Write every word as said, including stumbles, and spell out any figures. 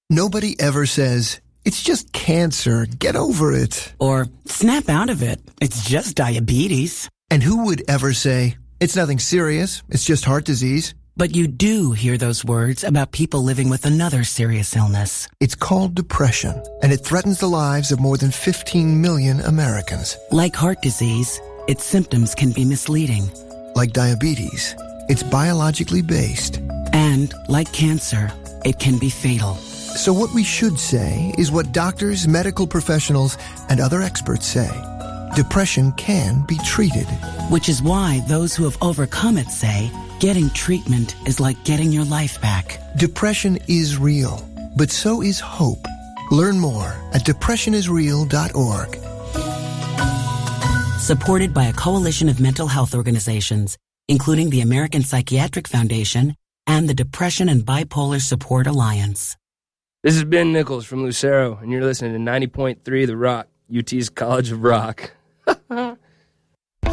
Nobody ever says, "It's just cancer, get over it." Or, "Snap out of it, it's just diabetes." And who would ever say, "It's nothing serious, it's just heart disease"? But you do hear those words about people living with another serious illness. It's called depression, and it threatens the lives of more than fifteen million Americans. Like heart disease, its symptoms can be misleading. Like diabetes, it's biologically based. And like cancer, it can be fatal. So what we should say is what doctors, medical professionals, and other experts say. Depression can be treated. Which is why those who have overcome it say, getting treatment is like getting your life back. Depression is real, but so is hope. Learn more at depression is real dot org. Supported by a coalition of mental health organizations, including the American Psychiatric Foundation and the Depression and Bipolar Support Alliance. This is Ben Nichols from Lucero, and you're listening to ninety point three The Rock, U T's College of Rock.